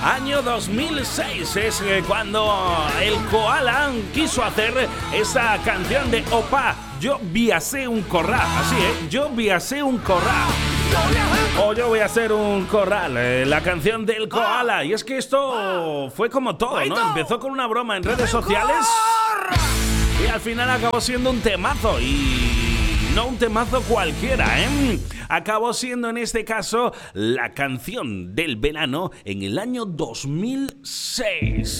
Año 2006 es cuando el Koala quiso hacer esa canción de Opa, yo viasé un corral. Así, yo viasé un corral. O yo voy a hacer un corral, la canción del Koala. Y es que esto fue como todo, ¿no? Empezó con una broma en redes sociales y al final acabó siendo un temazo. Y no un temazo cualquiera, ¿eh? Acabó siendo en este caso la canción del verano en el año 2006.